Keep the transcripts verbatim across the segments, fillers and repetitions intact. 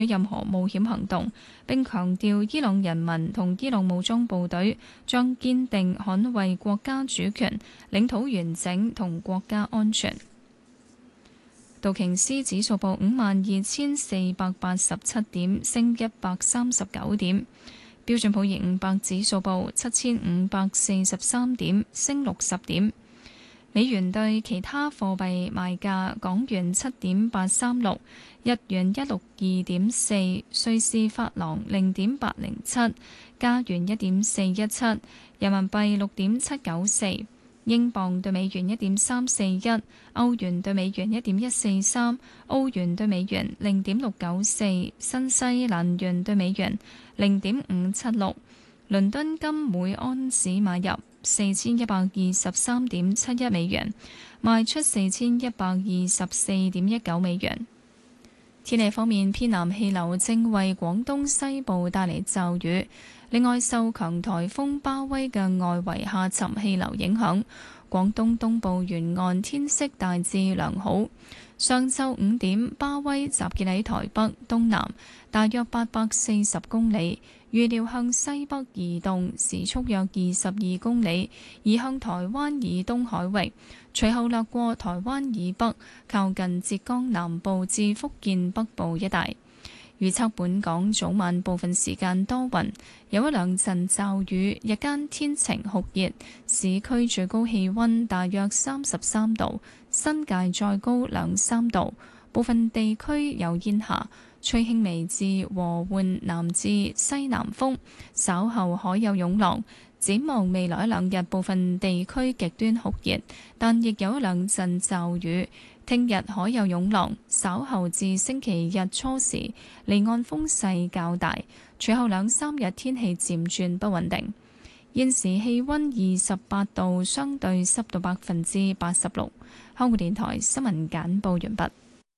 任何冒險行動，並強調伊朗人民同伊朗武裝部隊將堅定捍衛國家主權、領土完整同國家安全。道瓊斯指數報五萬二千四百八十七點，升一百三十九點。標準普爾五百指數報七千五百四十三點，升六十點。美元對其他貨幣賣價：港元七點八三六，日元一六二點四，瑞士法郎零點八零七，加元一點四一七，人民幣六點七九四，英鎊對美元一點三四一，歐元對美元一點一四三，澳元對美元零點六九四，新西蘭元對美元零點五七六。倫敦金每安士買入四千一百二十三點七一美元，賣出四千一百二十四點一九美元。天氣方面，偏南氣流正為廣東西部帶嚟驟雨，另外受強颱風巴威嘅外圍下沉氣流影響，廣東東部沿岸天色大致良好。上晝五點，巴威集結喺台北東南大約八百四十公里，預料向西北移動，時速約二十二公里，移向台灣以東海域，隨後掠過台灣以北，靠近浙江南部至福建北部一帶。預測本港早晚部分時間多雲，有一兩陣驟雨，日間天晴酷熱，市區最高氣溫大約三十三度，新界再高兩三度，部分地區有煙霞，吹輕微至和緩南至西南風，稍後海有湧浪。展望未來一兩日，部分地區極端酷熱，但亦有一兩陣驟雨。聽日海有湧浪，稍後至星期日初時離岸風勢較大，隨後兩三日天氣漸轉不穩定。現時氣溫二十八度，相對濕度百分之八十六。香港電台新聞簡報完畢。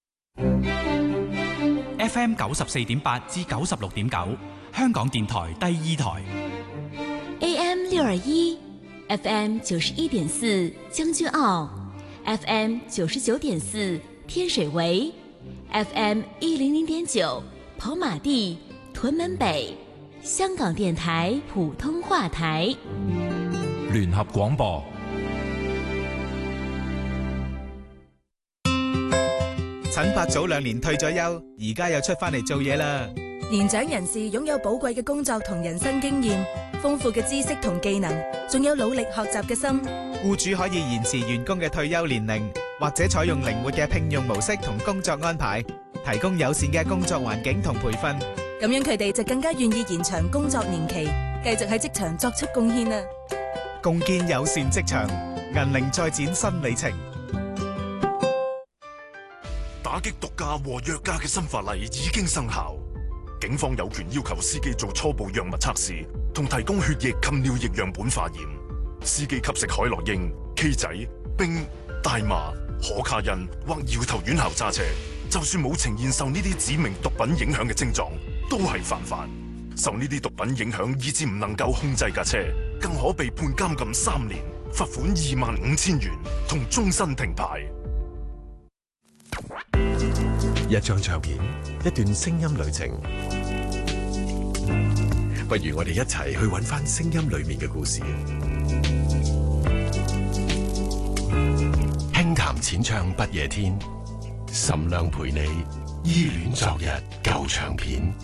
F M 九十四點八至九十六點九，香港電台第二台。 A M 六二一 ，F M 九十一點四，將軍澳。F M 九十九點四，天水圍 ；F M 一零零點九，跑馬地、屯門北。香港電台普通話台， 聯合廣播。 陳伯早兩年退咗休，而家又出翻嚟做嘢啦。 年長人士擁有寶貴嘅工作同人生經驗，豐富嘅知識同技能，仲有努力學習嘅心。 僱主可以延遲員工嘅退休年齡，或者採用靈活嘅聘用模式同工作安排，提供友善嘅工作環境同培訓。 咁樣佢哋就更加願意延長工作年期，繼續喺職場作出貢獻啦。 共建友善職場，銀齡再展新里程。 打擊毒駕和藥駕嘅新法例已經生效，警方有權要求司機做初步藥物測試，同提供血液及尿液樣本化驗。司機吸食海洛因、K 仔、冰、大麻、可卡因或搖頭丸後揸車，就算冇呈現受呢啲指明毒品影響嘅症狀，都係犯法。受呢啲毒品影響以致唔能夠控制架車，更可被判監禁三年、罰款二萬五千元同終身停牌。 一張唱片，一段聲音旅程。不如我哋一齊去揾翻聲音裏面嘅故事。輕談淺唱不夜天，岑亮陪你依戀昨日舊唱片。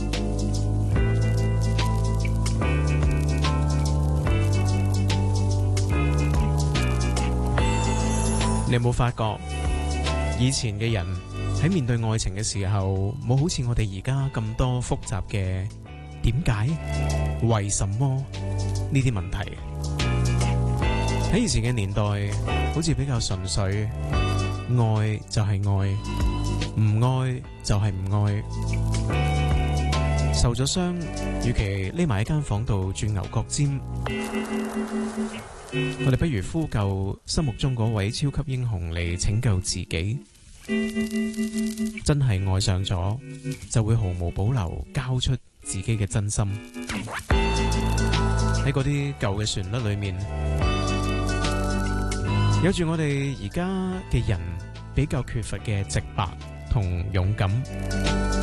你有冇發覺以前嘅人喺面對愛情嘅時候，冇好似我哋而家咁多複雜嘅點解、為什麼呢啲問題？喺以前嘅年代，好似比較純粹，愛就係愛，唔愛就係唔愛。受咗傷，與其匿埋喺間房度轉牛角尖，我哋不如呼救心目中嗰位超級英雄嚟拯救自己。真係愛上咗，就會毫無保留交出自己嘅真心。喺嗰啲舊嘅旋律裏面，有住我哋而家嘅人比較缺乏嘅直白同勇敢。